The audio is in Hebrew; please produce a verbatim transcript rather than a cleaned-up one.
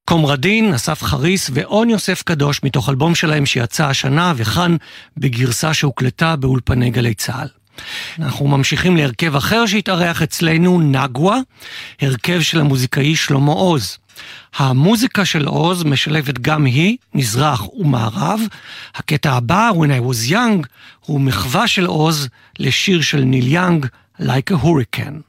קומרדין, אסף חריס ואון יוסף קדוש מתוך אלבום שלהם שיצא השנה וכאן בגרסה שהוקלטה באולפני גלי צהל. אנחנו ממשיכים להרכב אחר שהתארח אצלנו, נגווה, הרכב של המוזיקאי שלמה עוז. המוזיקה של עוז משלבת גם היא מזרח ומערב. הקטע הבא, When I was young, הוא מחווה של עוז לשיר של ניל יאנג, Like a Hurricane.